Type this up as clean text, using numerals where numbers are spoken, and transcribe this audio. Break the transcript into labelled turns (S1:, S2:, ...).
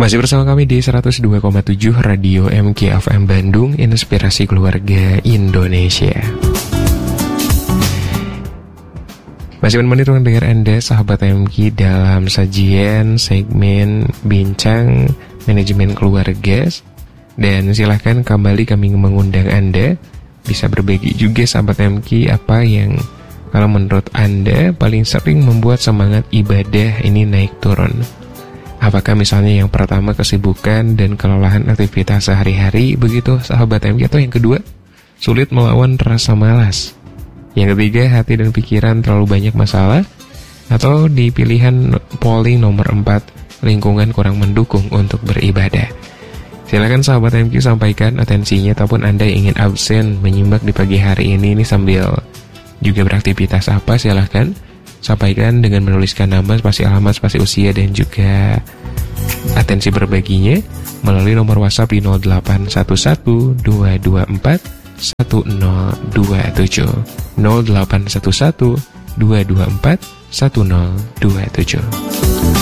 S1: Masih bersama kami di 102,7 Radio MKFM Bandung, Inspirasi Keluarga Indonesia. Masih menemani ruang dengar Anda, sahabat MK, dalam sajian segmen Bincang Manajemen Keluarga. Dan silahkan kembali kami mengundang Anda, bisa berbagi juga sahabat MK apa yang kalau menurut Anda paling sering membuat semangat ibadah ini naik turun. Apakah misalnya yang pertama kesibukan dan kelelahan aktivitas sehari-hari begitu sahabat MK, atau yang kedua sulit melawan rasa malas, yang ketiga hati dan pikiran terlalu banyak masalah, atau di pilihan polling nomor 4 lingkungan kurang mendukung untuk beribadah. Silakan sahabat MK sampaikan atensinya, ataupun Anda ingin absen menyimak di pagi hari ini sambil juga beraktivitas apa, silahkan sampaikan dengan menuliskan nama, spasi alamat, spasi usia, dan juga atensi berbaginya melalui nomor WhatsApp di 0811-224-1027 0811-224-1027.